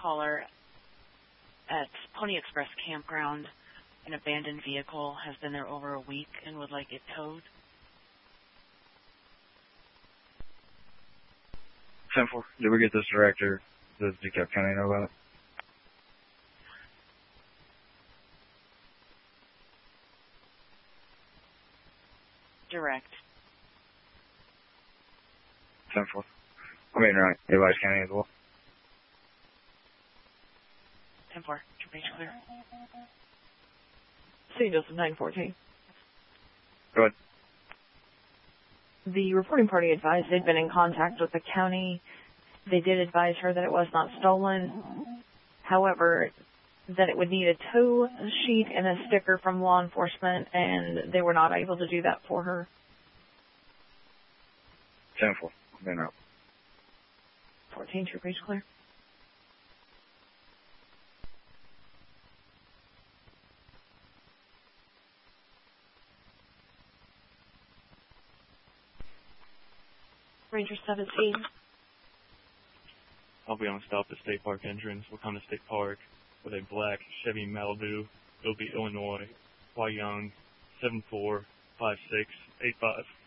caller at Pony Express Campground. An abandoned vehicle has been there over a week and would like it towed. 10-4. Did we get this director? Does DeKalb County know about it? Direct. 10-4. I mean, right. Advice County as well. 10-4. Information clear. St. Joseph 914. Go ahead. The reporting party advised they'd been in contact with the county. They did advise her that it was not stolen. However, that it would need a tow sheet and a sticker from law enforcement, and they were not able to do that for her. 10-4. Been out. 14, true breach clear. Ranger 17. I'll be on stop at State Park entrance, Wakanda State Park, with a black Chevy Malibu, Ilby, Illinois, Y Young, 745685.